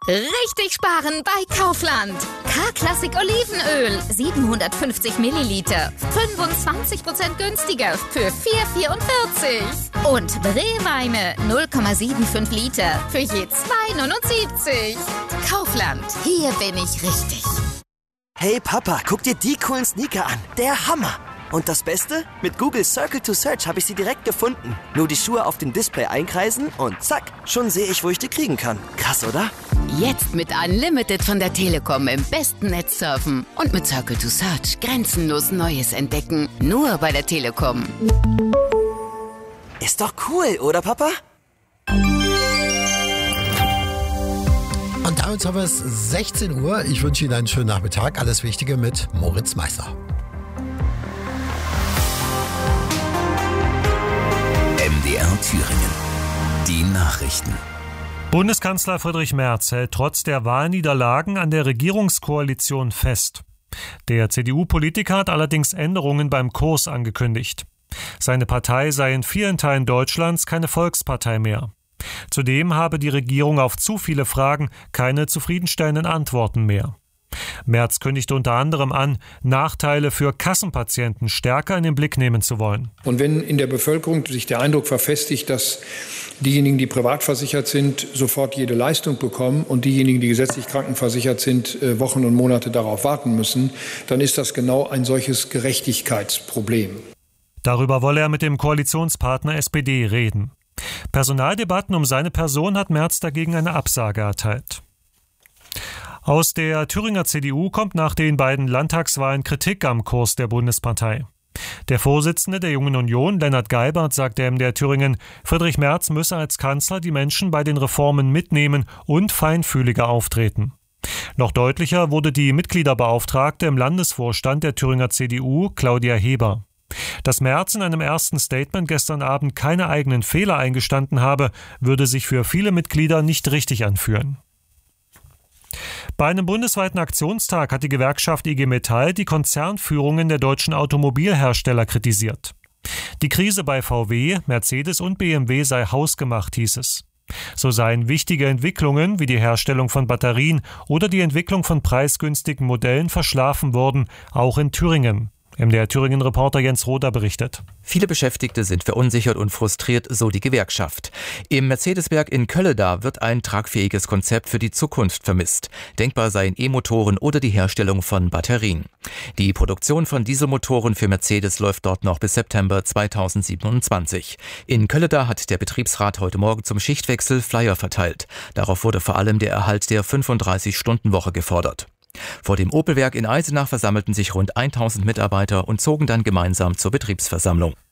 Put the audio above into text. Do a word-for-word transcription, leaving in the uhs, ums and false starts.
Richtig sparen bei Kaufland. K-Klassik Olivenöl, siebenhundertfünfzig Milliliter, fünfundzwanzig Prozent günstiger für vier Euro vierundvierzig. Und Bree-Weine, null Komma fünfundsiebzig Liter für je zwei Euro neunundsiebzig. Kaufland, hier bin ich richtig. Hey Papa, guck dir die coolen Sneaker an. Der Hammer. Und das Beste? Mit Google Circle to Search habe ich sie direkt gefunden. Nur die Schuhe auf dem Display einkreisen und zack, schon sehe ich, wo ich die kriegen kann. Krass, oder? Jetzt mit Unlimited von der Telekom im besten Netz surfen und mit Circle to Search grenzenlos Neues entdecken. Nur bei der Telekom. Ist doch cool, oder Papa? Und damit haben wir es sechzehn Uhr. Ich wünsche Ihnen einen schönen Nachmittag. Alles Wichtige mit Moritz Meißner. M D R Thüringen. Die Nachrichten. Bundeskanzler Friedrich Merz hält trotz der Wahlniederlagen an der Regierungskoalition fest. Der C D U-Politiker hat allerdings Änderungen beim Kurs angekündigt. Seine Partei sei in vielen Teilen Deutschlands keine Volkspartei mehr. Zudem habe die Regierung auf zu viele Fragen keine zufriedenstellenden Antworten mehr. Merz kündigte unter anderem an, Nachteile für Kassenpatienten stärker in den Blick nehmen zu wollen. Und wenn in der Bevölkerung sich der Eindruck verfestigt, dass diejenigen, die privat versichert sind, sofort jede Leistung bekommen und diejenigen, die gesetzlich krankenversichert sind, Wochen und Monate darauf warten müssen, dann ist das genau ein solches Gerechtigkeitsproblem. Darüber wolle er mit dem Koalitionspartner S P D reden. Personaldebatten um seine Person hat Merz dagegen eine Absage erteilt. Aus der Thüringer C D U kommt nach den beiden Landtagswahlen Kritik am Kurs der Bundespartei. Der Vorsitzende der Jungen Union, Lennart Geibert, sagte M D R Thüringen, Friedrich Merz müsse als Kanzler die Menschen bei den Reformen mitnehmen und feinfühliger auftreten. Noch deutlicher wurde die Mitgliederbeauftragte im Landesvorstand der Thüringer C D U, Claudia Heber. Dass Merz in einem ersten Statement gestern Abend keine eigenen Fehler eingestanden habe, würde sich für viele Mitglieder nicht richtig anfühlen. Bei einem bundesweiten Aktionstag hat die Gewerkschaft I G Metall die Konzernführungen der deutschen Automobilhersteller kritisiert. Die Krise bei V W, Mercedes und B M W sei hausgemacht, hieß es. So seien wichtige Entwicklungen wie die Herstellung von Batterien oder die Entwicklung von preisgünstigen Modellen verschlafen worden, auch in Thüringen. M D R Thüringen-Reporter Jens Roder berichtet. Viele Beschäftigte sind verunsichert und frustriert, so die Gewerkschaft. Im Mercedes-Werk in Kölleda wird ein tragfähiges Konzept für die Zukunft vermisst. Denkbar seien E-Motoren oder die Herstellung von Batterien. Die Produktion von Dieselmotoren für Mercedes läuft dort noch bis September zweitausendsiebenundzwanzig. In Kölleda hat der Betriebsrat heute Morgen zum Schichtwechsel Flyer verteilt. Darauf wurde vor allem der Erhalt der fünfunddreißig-Stunden-Woche gefordert. Vor dem Opel-Werk in Eisenach versammelten sich rund tausend Mitarbeiter und zogen dann gemeinsam zur Betriebsversammlung.